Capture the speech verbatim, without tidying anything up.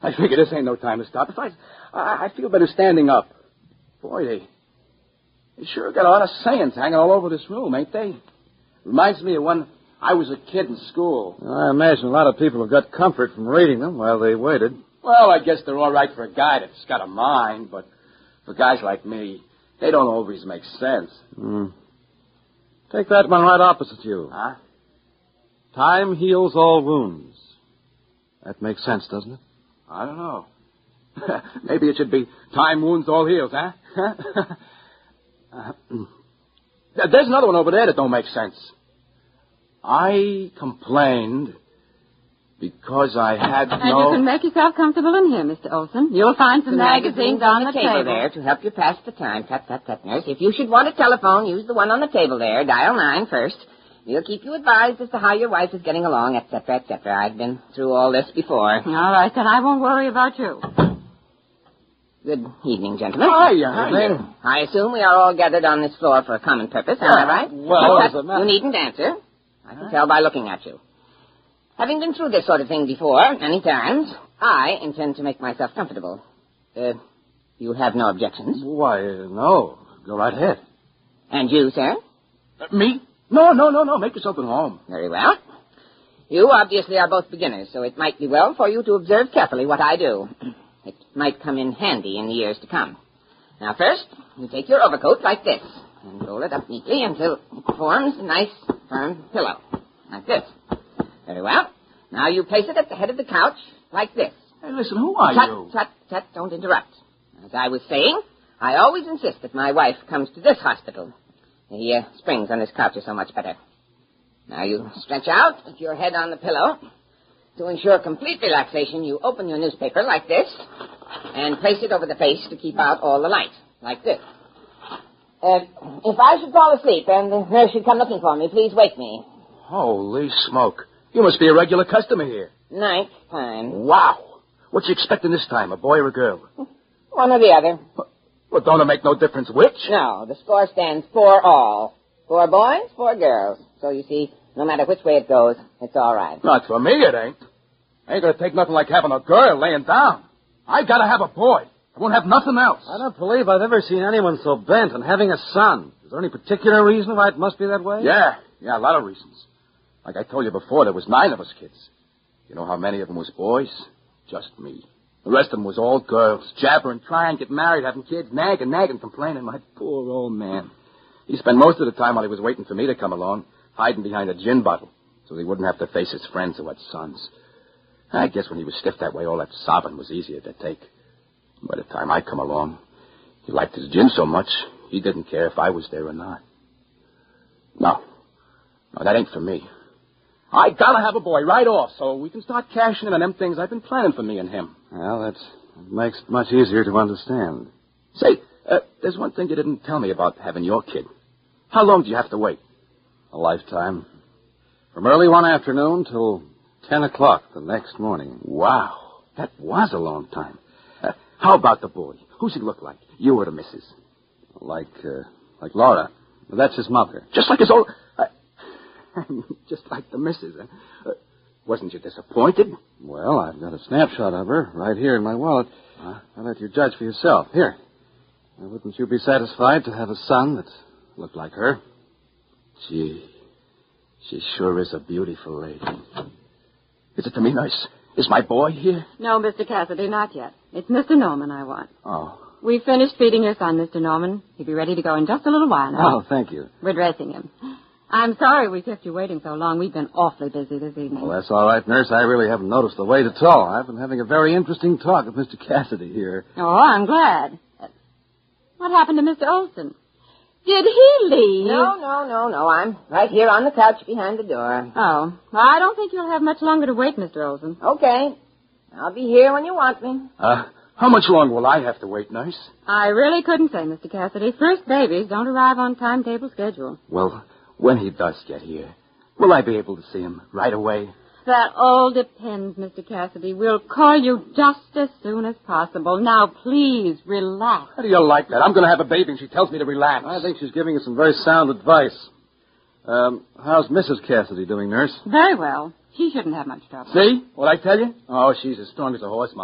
I figure this ain't no time to stop. Besides, I, I feel better standing up. Boy, they, they sure got a lot of sayings hanging all over this room, ain't they? Reminds me of when I was a kid in school. I imagine a lot of people have got comfort from reading them while they waited. Well, I guess they're all right for a guy that's got a mind, but for guys like me, they don't always make sense. Mm. Take that one right opposite you. Huh? Time heals all wounds. That makes sense, doesn't it? I don't know. Maybe it should be time wounds all heals, huh? uh, there's another one over there that don't make sense. I complained because I had and no... you can make yourself comfortable in here, Mister Olson. You'll find some the magazines, magazines on the, the table, table there to help you pass the time. Tut, tut, tut, nurse. If you should want a telephone, use the one on the table there. Dial nine first. We'll keep you advised as to how your wife is getting along, et cetera, et cetera. I've been through all this before. All right, then I won't worry about you. Good evening, gentlemen. Hiya, hiya. I assume we are all gathered on this floor for a common purpose, am I right? Well, Tut, as a tut, matter- you needn't answer. I can tell by looking at you. Having been through this sort of thing before, many times, I intend to make myself comfortable. Uh, you have no objections? Why, uh, no. Go right ahead. And you, sir? Uh, me? No, no, no, no. Make yourself at home. Very well. You obviously are both beginners, so it might be well for you to observe carefully what I do. It might come in handy in the years to come. Now, first, you take your overcoat like this, and roll it up neatly until it forms a nice, firm pillow, like this. Very well. Now you place it at the head of the couch, like this. Hey, listen, who are tut, you? Tut, tut, don't interrupt. As I was saying, I always insist that my wife comes to this hospital. The uh, springs on this couch are so much better. Now you stretch out with your head on the pillow. To ensure complete relaxation, you open your newspaper like this and place it over the face to keep out all the light, like this. Uh, if I should fall asleep and the nurse should come looking for me, please wake me. Holy smoke. You must be a regular customer here. Ninth time. Wow. What you expecting this time, a boy or a girl? One or the other. Well, don't it make no difference which? No, the score stands four all. Four boys, four girls. So you see, no matter which way it goes, it's all right. Not for me, it ain't. Ain't gonna take nothing like having a girl laying down. I gotta have a boy. I won't have nothing else. I don't believe I've ever seen anyone so bent on having a son. Is there any particular reason why it must be that way? Yeah, yeah, a lot of reasons. Like I told you before, there was nine of us kids. You know how many of them was boys? Just me. The rest of them was all girls, jabbering, trying, get married, having kids, nagging, nagging, complaining. My poor old man. He spent most of the time while he was waiting for me to come along, hiding behind a gin bottle, so he wouldn't have to face his friends who had sons. I guess when he was stiff that way, all that sobbing was easier to take. By the time I come along, he liked his gin so much, he didn't care if I was there or not. No. No, that ain't for me. I gotta have a boy right off so we can start cashing in on them things I've been planning for me and him. Well, that makes it much easier to understand. Say, uh, there's one thing you didn't tell me about having your kid. How long do you have to wait? A lifetime. From early one afternoon till ten o'clock the next morning. Wow, that was a long time. Uh, how about the boy? Who's he look like? You or the missus? Like, uh, like Laura. That's his mother. Just like his old... Uh, just like the missus. Uh, wasn't you disappointed? Well, I've got a snapshot of her right here in my wallet. Huh? I'll let you judge for yourself. Here. Now, wouldn't you be satisfied to have a son that looked like her? Gee, she sure is a beautiful lady. Is it to me, nurse? Is my boy here? No, Mister Cassidy, not yet. It's Mister Norman I want. Oh. We finished feeding your son, Mister Norman. He'll be ready to go in just a little while now. Oh, thank you. We're dressing him. I'm sorry we kept you waiting so long. We've been awfully busy this evening. Well, that's all right, nurse. I really haven't noticed the wait at all. I've been having a very interesting talk with Mister Cassidy here. Oh, I'm glad. What happened to Mister Olson? Did he leave? No, no, no, no. I'm right here on the couch behind the door. Oh. Well, I don't think you'll have much longer to wait, Mister Olson. Okay. I'll be here when you want me. Uh, how much longer will I have to wait, nurse? I really couldn't say, Mister Cassidy. First babies don't arrive on timetable schedule. Well, when he does get here, will I be able to see him right away? That all depends, Mister Cassidy. We'll call you just as soon as possible. Now, please, relax. How do you like that? I'm going to have a baby and she tells me to relax. I think she's giving us some very sound advice. Um, how's Missus Cassidy doing, nurse? Very well. She shouldn't have much trouble. See what I tell you? Oh, she's as strong as a horse, Mom.